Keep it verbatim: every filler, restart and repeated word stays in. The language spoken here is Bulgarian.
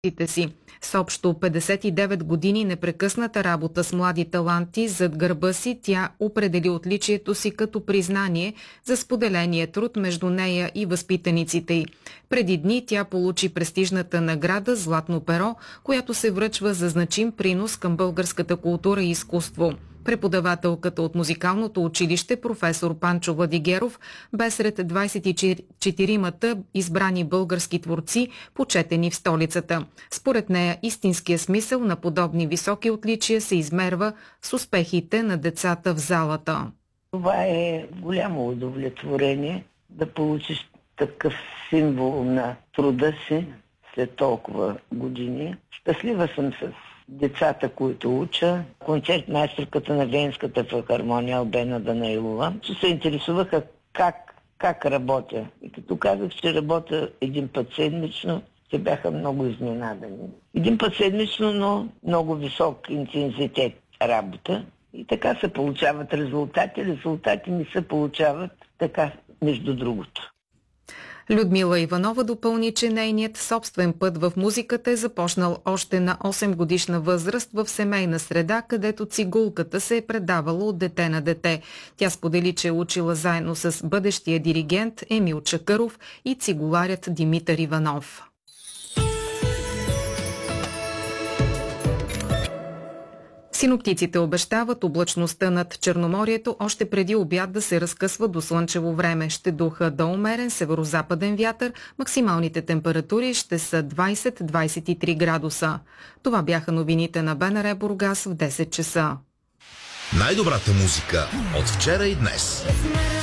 си. С общо петдесет и девет години непрекъсната работа с млади таланти зад гърба си, тя определи отличието си като признание за споделения труд между нея и възпитаниците й. Преди дни тя получи престижната награда «Златно перо», която се връчва за значим принос към българската култура и изкуство. Преподавателката от музикалното училище професор Панчо Владигеров бе сред двадесет и четиримата избрани български творци, почетени в столицата. Според нея истинският смисъл на подобни високи отличия се измерва с успехите на децата в залата. Това е голямо удовлетворение да получиш такъв символ на труда си след толкова години. Щастлива съм с децата, които уча. Концертмайсторката на Венската филхармония Албена Данаилова, че се интересуваха как, как работя. И като казах, че работя един път седмично, те бяха много изненадани. Един път седмично, но много висок интензитет работа. И така се получават резултати. Резултати ми се получават така, между другото. Людмила Иванова допълни, че нейният собствен път в музиката е започнал още на осем годишна възраст в семейна среда, където цигулката се е предавала от дете на дете. Тя сподели, че е учила заедно с бъдещия диригент Емил Чакъров и цигуларят Димитър Иванов. Синоптиците обещават облачността над Черноморието още преди обяд да се разкъсва до слънчево време. Ще духа до умерен северозападен вятър, максималните температури ще са двадесет до двадесет и три градуса. Това бяха новините на БНР Бургас в десет часа. Най-добрата музика от вчера и днес.